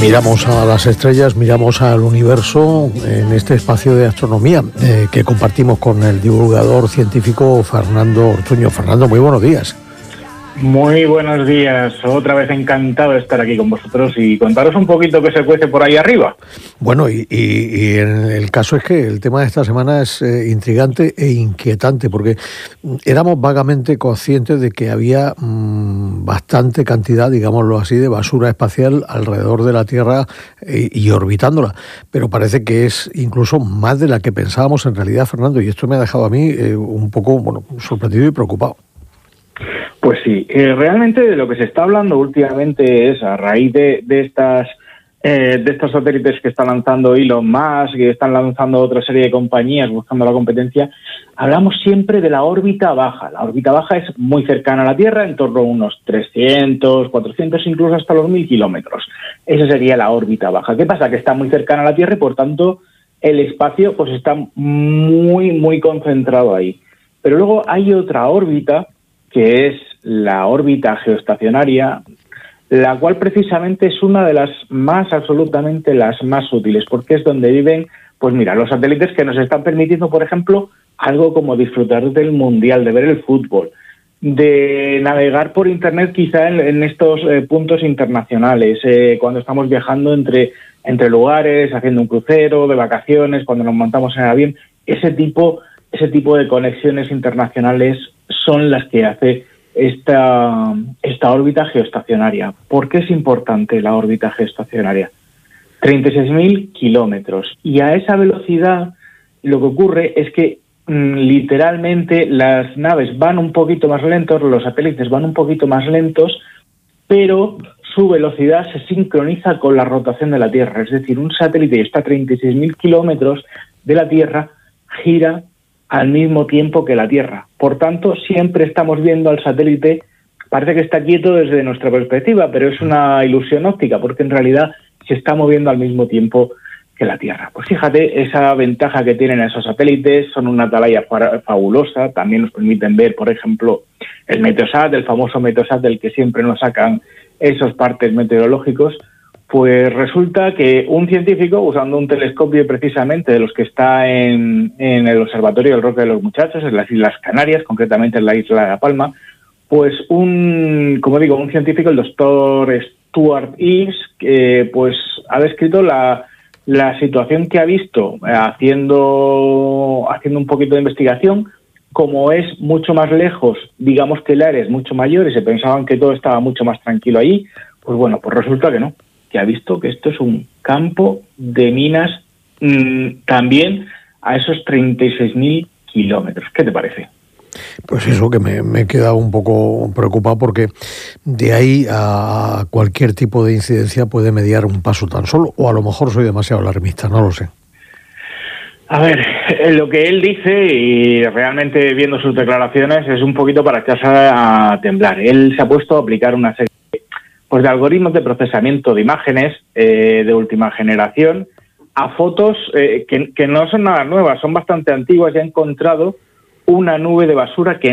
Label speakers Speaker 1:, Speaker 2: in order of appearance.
Speaker 1: Miramos a las estrellas, miramos al universo en este espacio de astronomía que compartimos con el divulgador científico Fernando Ortuño. Fernando, muy buenos días.
Speaker 2: Muy buenos días, otra vez encantado de estar aquí con vosotros y contaros un poquito qué se cuece por ahí arriba.
Speaker 1: Bueno, y en el caso es que el tema de esta semana es intrigante e inquietante, porque éramos vagamente conscientes de que había bastante cantidad, digámoslo así, de basura espacial alrededor de la Tierra y orbitándola, pero parece que es incluso más de la que pensábamos en realidad, Fernando, y esto me ha dejado a mí un poco sorprendido y preocupado.
Speaker 2: Pues sí, realmente de lo que se está hablando últimamente es a raíz de estos satélites que está lanzando Elon Musk, que están lanzando otra serie de compañías buscando la competencia, hablamos siempre de la órbita baja. La órbita baja es muy cercana a la Tierra, en torno a unos 300, 400, incluso hasta los 1000 kilómetros. Esa sería la órbita baja. ¿Qué pasa? Que está muy cercana a la Tierra y, por tanto, el espacio pues está muy, muy concentrado ahí. Pero luego hay otra órbita, que es la órbita geoestacionaria, la cual precisamente es una de las absolutamente las más útiles, porque es donde viven, pues mira, los satélites que nos están permitiendo, por ejemplo, algo como disfrutar del Mundial, de ver el fútbol, de navegar por Internet quizá en estos puntos internacionales, cuando estamos viajando entre lugares, haciendo un crucero, de vacaciones, cuando nos montamos en el avión, ese tipo de conexiones internacionales son las que hace esta órbita geoestacionaria. ¿Por qué es importante la órbita geoestacionaria? 36.000 kilómetros. Y a esa velocidad lo que ocurre es que literalmente las naves van un poquito más lentos, los satélites van un poquito más lentos, pero su velocidad se sincroniza con la rotación de la Tierra. Es decir, un satélite que está a 36.000 kilómetros de la Tierra gira al mismo tiempo que la Tierra. Por tanto, siempre estamos viendo al satélite, parece que está quieto desde nuestra perspectiva, pero es una ilusión óptica, porque en realidad se está moviendo al mismo tiempo que la Tierra. Pues fíjate, esa ventaja que tienen esos satélites, son una atalaya fabulosa, también nos permiten ver, por ejemplo, el Meteosat, el famoso Meteosat del que siempre nos sacan esos partes meteorológicos. Pues resulta que un científico, usando un telescopio precisamente de los que está en el Observatorio del Roque de los Muchachos, en las Islas Canarias, concretamente en la isla de La Palma, pues un científico, el doctor Stuart Eaves, pues ha descrito la situación que ha visto haciendo un poquito de investigación. Como es mucho más lejos, digamos que el área es mucho mayor y se pensaban que todo estaba mucho más tranquilo allí, pues bueno, pues resulta que no, que ha visto que esto es un campo de minas también a esos 36.000 kilómetros. ¿Qué te parece?
Speaker 1: Pues eso, que me he quedado un poco preocupado, porque de ahí a cualquier tipo de incidencia puede mediar un paso tan solo, o a lo mejor soy demasiado alarmista, no lo sé.
Speaker 2: A ver, lo que él dice, y realmente viendo sus declaraciones, es un poquito para echarse a temblar. Él se ha puesto a aplicar una serie de algoritmos de procesamiento de imágenes de última generación a fotos que no son nada nuevas, son bastante antiguas, y ha encontrado una nube de basura que